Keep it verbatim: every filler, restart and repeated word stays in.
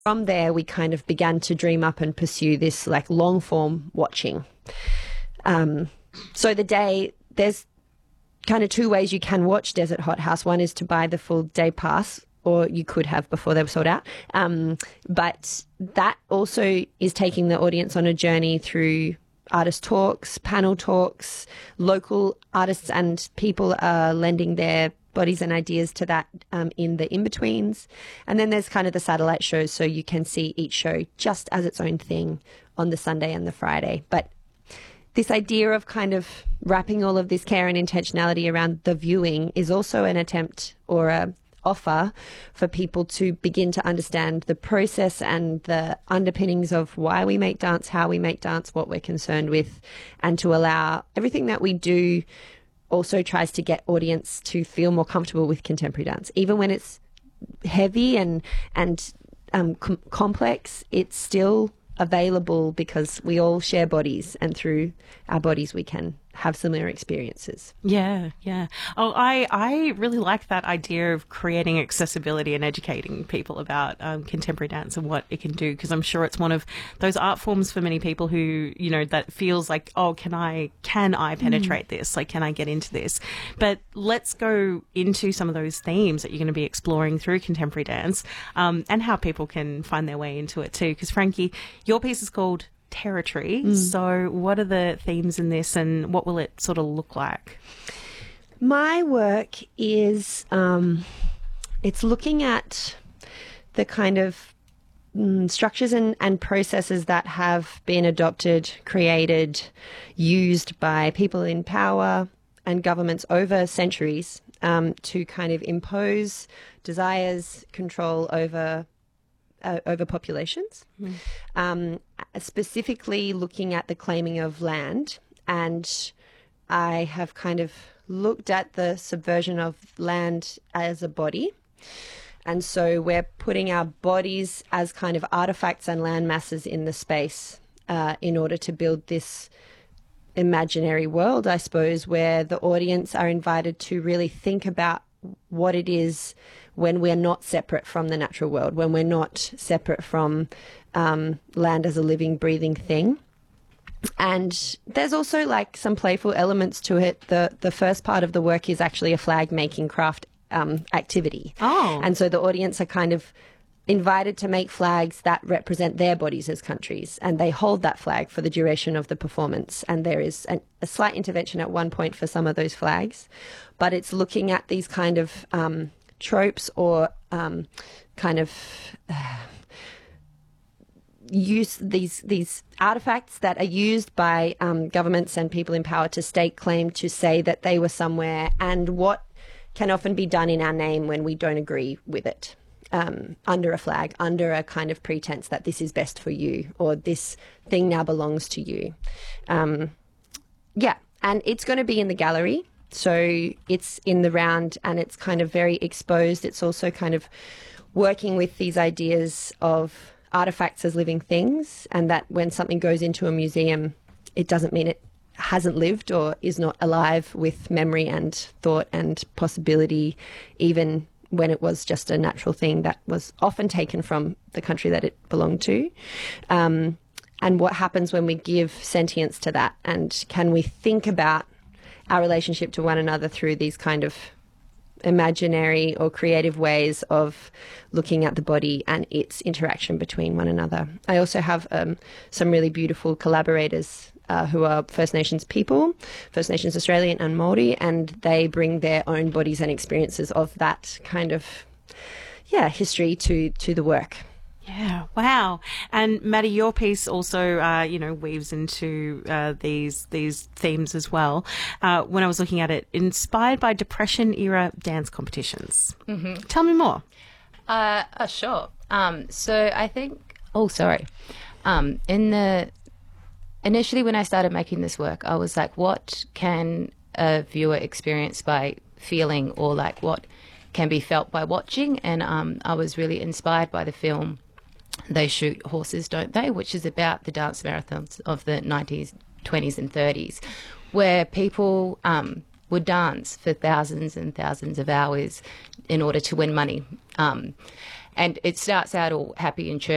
From there, we kind of began to dream up and pursue this like long form watching. Um, so the day, there's kind of two ways you can watch Desert Hot House. One is to buy the full day pass, or you could have before they were sold out. Um, but that also is taking the audience on a journey through artist talks, panel talks. Local artists and people are lending their bodies and ideas to that um, in the in-betweens. And then there's kind of the satellite shows, so you can see each show just as its own thing on the Sunday and the Friday. But this idea of kind of wrapping all of this care and intentionality around the viewing is also an attempt or a offer for people to begin to understand the process and the underpinnings of why we make dance, how we make dance, what we're concerned with, and to allow everything that we do also tries to get audience to feel more comfortable with contemporary dance. Even when it's heavy and and um, com- complex, it's still available because we all share bodies, and through our bodies we can have similar experiences. Yeah, yeah. Oh, I, I really like that idea of creating accessibility and educating people about um, contemporary dance and what it can do, because I'm sure it's one of those art forms for many people who, you know, that feels like, oh, can I, can I penetrate mm. this? Like, can I get into this? But let's go into some of those themes that you're going to be exploring through contemporary dance, um, and how people can find their way into it too. Because Frankie, your piece is called Territory. Mm. So what are the themes in this, and what will it sort of look like? My work is, um, it's looking at the kind of mm, structures and, and processes that have been adopted, created, used by people in power and governments over centuries um, to kind of impose desires, control over Uh, over populations, mm. um, specifically looking at the claiming of land. And I have kind of looked at the subversion of land as a body. And so we're putting our bodies as kind of artifacts and land masses in the space uh, in order to build this imaginary world, I suppose, where the audience are invited to really think about what it is when we're not separate from the natural world, when we're not separate from um, land as a living, breathing thing. And there's also like some playful elements to it. The the first part of the work is actually a flag making craft um, activity. Oh. And so the audience are kind of invited to make flags that represent their bodies as countries, and they hold that flag for the duration of the performance. And there is an, a slight intervention at one point for some of those flags, but it's looking at these kind of um, tropes or um, kind of uh, use these these artifacts that are used by um, governments and people in power to stake claim to say that they were somewhere, and what can often be done in our name when we don't agree with it. Um, under a flag, under a kind of pretense that this is best for you, or this thing now belongs to you. Um, yeah, and it's going to be in the gallery. So it's in the round and it's kind of very exposed. It's also kind of working with these ideas of artifacts as living things, and that when something goes into a museum, it doesn't mean it hasn't lived or is not alive with memory and thought and possibility, even when it was just a natural thing that was often taken from the country that it belonged to. Um, and what happens when we give sentience to that, and can we think about our relationship to one another through these kind of imaginary or creative ways of looking at the body and its interaction between one another. I also have um, some really beautiful collaborators Uh, who are First Nations people, First Nations Australian and Māori, and they bring their own bodies and experiences of that kind of, yeah, history to, to the work. Yeah, wow. And Maddie, your piece also, uh, you know, weaves into uh, these these themes as well. Uh, when I was looking at it, inspired by Depression-era dance competitions. Mm-hmm. Tell me more. Uh, uh, sure. Um, so I think, oh, sorry. Um, in the... Initially, when I started making this work, I was like, what can a viewer experience by feeling, or like what can be felt by watching? And um, I was really inspired by the film They Shoot Horses, Don't They?, which is about the dance marathons of the nineties, twenties and thirties, where people um, would dance for thousands and thousands of hours in order to win money. Um, and it starts out all happy and chirpy.